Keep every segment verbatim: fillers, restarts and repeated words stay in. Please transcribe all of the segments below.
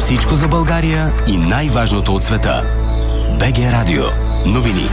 Всичко за България и най-важното от света. БГ Радио. Новини.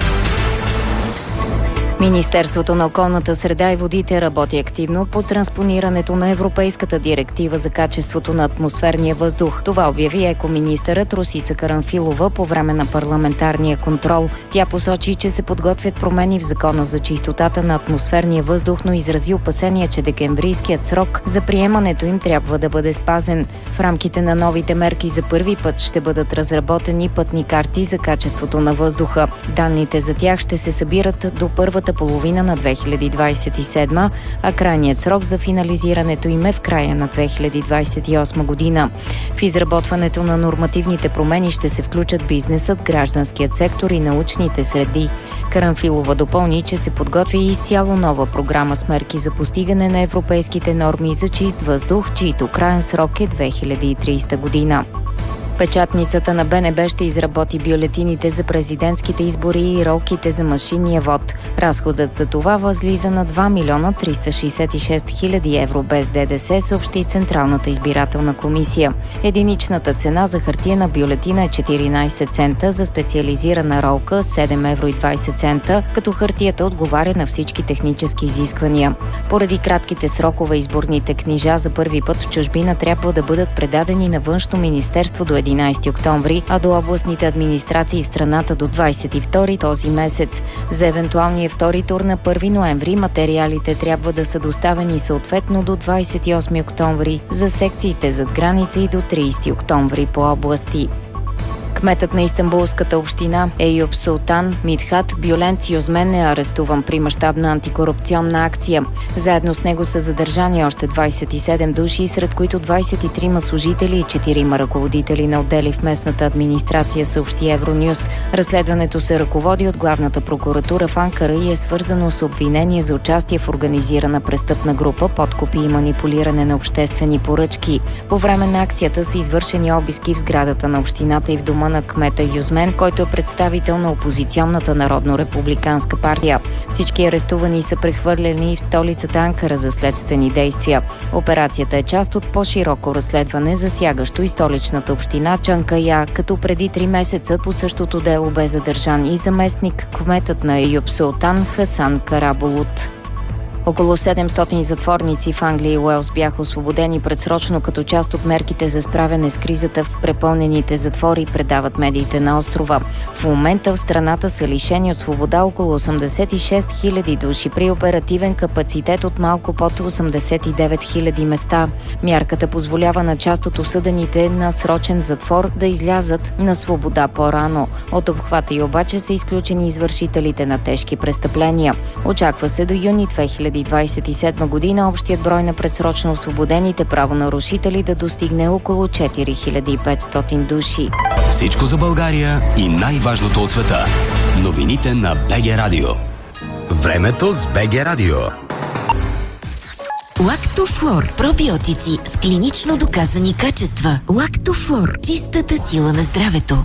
Министерството на околната среда и водите работи активно по транспонирането на Европейската директива за качеството на атмосферния въздух. Това обяви екоминистърът Росица Карамфилова по време на парламентарния контрол. Тя посочи, че се подготвят промени в Закона за чистотата на атмосферния въздух, но изрази опасения, че декемврийският срок за приемането им трябва да бъде спазен. В рамките на новите мерки за първи път ще бъдат разработени пътни карти за качеството на въздуха. Данните за тях ще се събират до първата половина на две хиляди двадесет и седма, а крайният срок за финализирането им е в края на две хиляди двадесет и осма година. В изработването на нормативните промени ще се включат бизнесът, гражданският сектор и научните среди. Карамфилова допълни, че се подготвя и изцяло нова програма с мерки за постигане на европейските норми за чист въздух, чието краен срок е две хиляди и тридесета година. Печатницата на БНБ ще изработи бюлетините за президентските избори и ролките за машинния вод. Разходът за това възлиза на два милиона триста шейсет и шест хиляди евро без ДДС, съобщи Централната избирателна комисия. Единичната цена за хартиена бюлетина е четиринадесет цента, за специализирана ролка седем евро и двадесет цента, като хартията отговаря на всички технически изисквания. Поради кратките срокове изборните книжа за първи път в чужбина трябва да бъдат предадени на Външно министерство до единадесети октомври, а до областните администрации в страната до двадесет и втори този месец. За евентуалния втори тур на първи ноември материалите трябва да са доставени съответно до двадесет и осми октомври за секциите зад граница и до тридесети октомври по области. Кметът на Истанбулската община Ейюп Султан Мидхат Бюлент Юзмен е арестуван при мащабна антикорупционна акция. Заедно с него са задържани още двадесет и седем души, сред които двадесет и трима служители и четирима ръководители на отдели в местната администрация, съобщи Евронюс. Разследването се ръководи от главната прокуратура в Анкара и е свързано с обвинение за участие в организирана престъпна група, подкупи и манипулиране на обществени поръчки. По време на акцията са извършени обиски в сградата на общината и в дома на кмета Юзмен, който е представител на опозиционната Народно-републиканска партия. Всички арестувани са прехвърлени в столицата Анкара за следствени действия. Операцията е част от по-широко разследване, засягащо и столичната община Чанкая, като преди три месеца по същото дело бе задържан и заместник кметът на Ейюп Султан Хасан Карабулут. Около седемстотин затворници в Англия и Уелс бяха освободени предсрочно като част от мерките за справяне с кризата в препълнените затвори, предават медиите на острова. В момента в страната са лишени от свобода около осемдесет и шест хиляди души при оперативен капацитет от малко под осемдесет и девет хиляди места. Мярката позволява на част от осъдените на срочен затвор да излязат на свобода по-рано. От обхвата и обаче са изключени извършителите на тежки престъпления. Очаква се до юни две хиляди двадесет и седма година общият брой на предсрочно освободените правонарушители да достигне около четири хиляди и петстотин души. Всичко за България и най-важното от света. Новините на БГ Радио. Времето с БГ Радио. Лактофлор. Пробиотици с клинично доказани качества. Лактофлор. Чистата сила на здравето.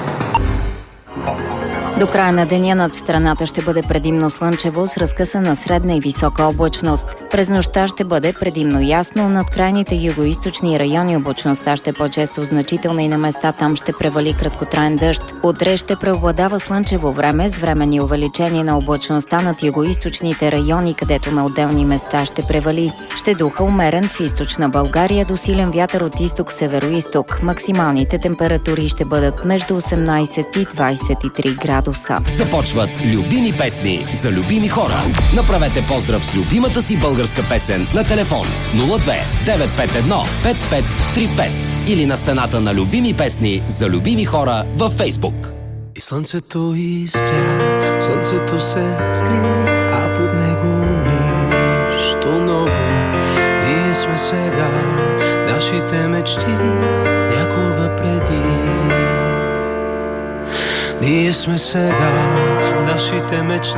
До края на деня над страната ще бъде предимно слънчево с разкъсана средна и висока облачност. През нощта ще бъде предимно ясно, над крайните югоизточни райони облачността ще е по-често значителна и на места там ще превали краткотраен дъжд. Утре ще преобладава слънчево време с временни увеличения на облачността над югоизточните райони, където на отделни места ще превали. Ще духа умерен в източна България до силен вятър от изток-североизток. Максималните температури ще бъдат между осемнадесет и двадесет и три градуса. Започват любими песни за любими хора. Направете поздрав с любимата си българска песен на телефон нула две девет пет едно пет пет три пет или на стената на любими песни за любими хора във Фейсбук. И слънцето изгря, слънцето се скри, а под него нищо ново. Ние сме сега, нашите мечти някога преди. Ние сме сега, нашите мечти